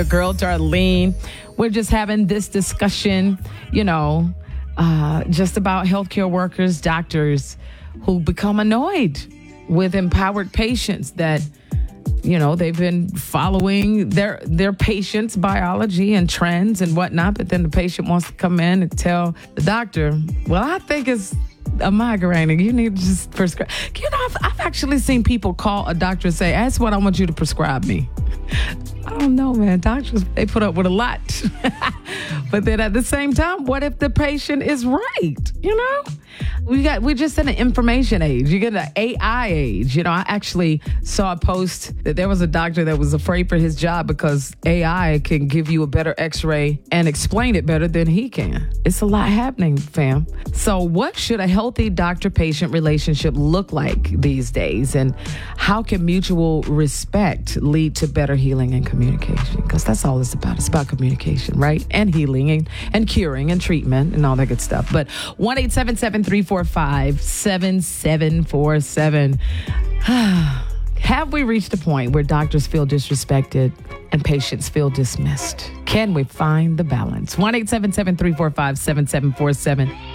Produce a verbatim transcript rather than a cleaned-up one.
Girl Darlene, we're just having this discussion, you know, uh, just about healthcare workers, doctors who become annoyed with empowered patients that, you know, they've been following their their patient's biology and trends and whatnot, but then the patient wants to come in and tell the doctor, well, I think it's a migraine and you need to just prescribe. You know, I've, I've actually seen people call a doctor and say, that's what I want you to prescribe me. I don't know, man. Doctors, they put up with a lot. But then at the same time, what if the patient is right? You know, we got, we're just in an information age. You get an A I age. You know, I actually saw a post that there was a doctor that was afraid for his job because A I can give you a better x-ray and explain it better than he can. It's a lot happening, fam. So what should a healthy doctor-patient relationship look like these days? And how can mutual respect lead to better healing and communication? Because that's all it's about. It's about communication, right? And healing and, and curing and treatment and all that good stuff. But one eight seven seven, three four five, seven seven four seven. Have we reached a point where doctors feel disrespected and patients feel dismissed? Can we find the balance? one eight seven seven, three four five, seven seven four seven.